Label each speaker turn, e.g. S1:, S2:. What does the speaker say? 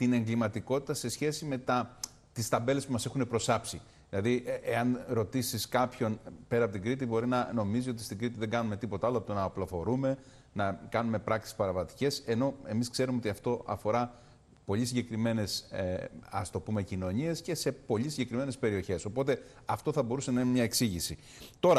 S1: την εγκληματικότητα σε σχέση με τις ταμπέλες που μας έχουν προσάψει. Δηλαδή, εάν ρωτήσεις κάποιον πέρα από την Κρήτη, μπορεί να νομίζει ότι στην Κρήτη δεν κάνουμε τίποτα άλλο από το να απλοφορούμε, να κάνουμε πράξεις παραβατικές, ενώ εμείς ξέρουμε ότι αυτό αφορά πολύ συγκεκριμένες, ας το πούμε, κοινωνίες και σε πολύ συγκεκριμένες περιοχές. Οπότε αυτό θα μπορούσε να είναι μια εξήγηση. Τώρα,